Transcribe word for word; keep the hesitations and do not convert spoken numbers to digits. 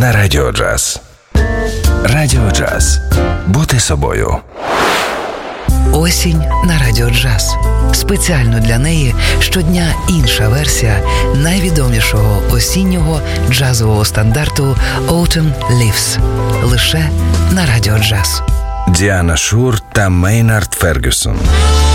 на Радіо Джаз. Радіо Джаз. Бути собою. Осінь на Радіо Джаз. Спеціально для неї щодня інша версія найвідомішого осіннього джазового стандарту Autumn Leaves. Лише на Радіо Джаз. Діана Шур та Мейнард Фергюсон.